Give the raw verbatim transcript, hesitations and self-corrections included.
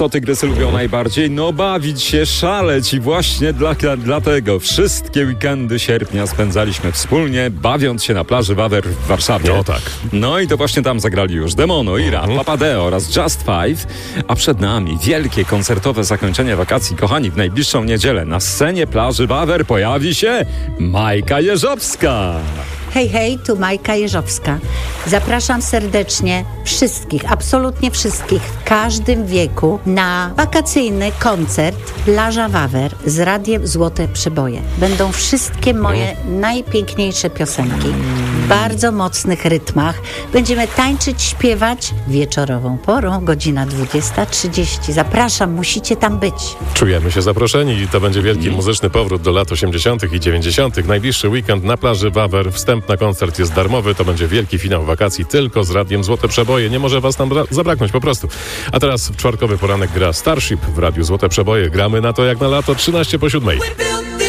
Co tygrysy lubią najbardziej? No bawić się, szaleć i właśnie dla, dlatego wszystkie weekendy sierpnia spędzaliśmy wspólnie, bawiąc się na plaży Wawer w Warszawie. No tak. No i to właśnie tam zagrali już Demono, Ira, Mhm. Papadeo oraz Just Five, a przed nami wielkie koncertowe zakończenie wakacji. Kochani, w najbliższą niedzielę na scenie plaży Wawer pojawi się Majka Jeżowska. Hej, hej, tu Majka Jeżowska. Zapraszam serdecznie wszystkich, absolutnie wszystkich, w każdym wieku na wakacyjny koncert Plaża Wawer z Radiem Złote Przeboje. Będą wszystkie moje najpiękniejsze piosenki w bardzo mocnych rytmach. Będziemy tańczyć, śpiewać wieczorową porą, godzina dwudziesta trzydzieści. Zapraszam, musicie tam być. Czujemy się zaproszeni i to będzie wielki muzyczny powrót do lat osiemdziesiątych i dziewięćdziesiątych. Najbliższy weekend na plaży Wawer. Wstęp na koncert jest darmowy. To będzie wielki finał wakacji tylko z Radiem Złote Przeboje. Nie może was tam bra- zabraknąć po prostu. A teraz w czwartkowy poranek gra Starship w Radiu Złote Przeboje. Gramy na to jak na lato trzynaście po siódmej.